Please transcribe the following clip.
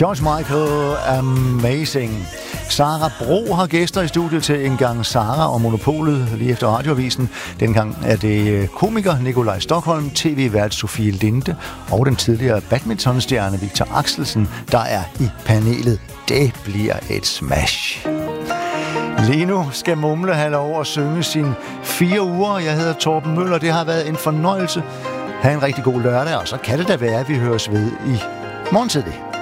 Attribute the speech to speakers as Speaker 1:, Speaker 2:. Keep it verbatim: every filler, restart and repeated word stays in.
Speaker 1: George Michael, Amazing. Sara Bro har gæster i studiet til En gang Sara og Monopolet lige efter radioavisen. Dengang er det komiker Nikolaj Stockholm, tv-vært Sofie Linde og den tidligere badmintonstjerne Victor Axelsen, der er i panelet. Det bliver et smash. Lige nu skal Mumle have lov at synge sine fire uger. Jeg hedder Torben Møller. Det har været en fornøjelse. Ha' en rigtig god lørdag, og så kan det da være, at vi høres ved i morgen tidlig.